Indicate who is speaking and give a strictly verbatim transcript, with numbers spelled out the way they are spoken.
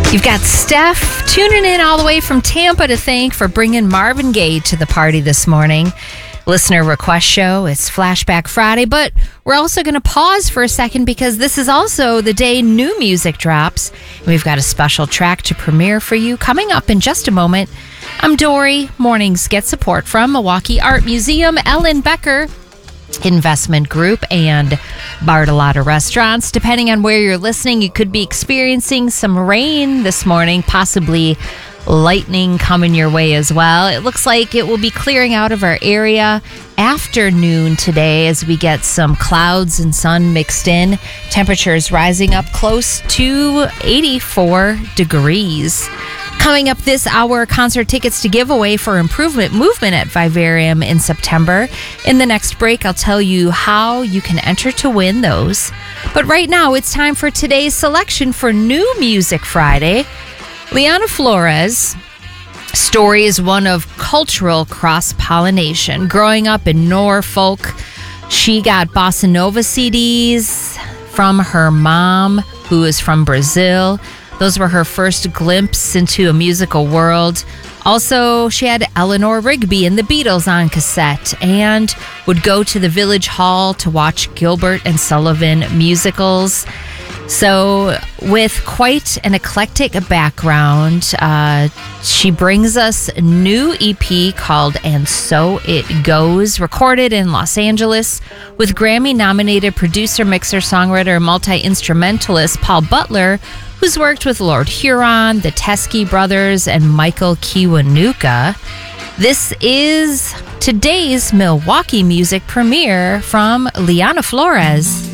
Speaker 1: You've got Steph tuning in all the way from Tampa to thank for bringing Marvin Gaye to the party this morning. Listener request show. It's Flashback Friday, but we're also going to pause for a second because this is also the day new music drops. We've got a special track to premiere for you coming up in just a moment. I'm Dory. Mornings get support from Milwaukee Art Museum, Ellen Becker Investment Group, and Bartolotta Restaurants. Depending on where you're listening, you could be experiencing some rain this morning, possibly lightning coming your way as well. It looks like it will be clearing out of our area afternoon today as we get some clouds and sun mixed in. Temperatures rising up close to eighty-four degrees. Coming up this hour, concert tickets to give away for Improvement Movement at Vivarium in September. In the next break, I'll tell you how you can enter to win those. But right now, it's time for today's selection for New Music Friday. Liana Flores' story is one of cultural cross-pollination. Growing up in Norfolk, she got bossa nova C Ds from her mom, who is from Brazil. Those were her first glimpse into a musical world. Also, she had Eleanor Rigby and the Beatles on cassette and would go to the Village Hall to watch Gilbert and Sullivan musicals. So with quite an eclectic background, uh, she brings us a new E P called And So It Goes, recorded in Los Angeles with Grammy-nominated producer, mixer, songwriter, multi-instrumentalist Paul Butler, who's worked with Lord Huron, the Teskey Brothers, and Michael Kiwanuka. This is today's Milwaukee music premiere from Liana Flores.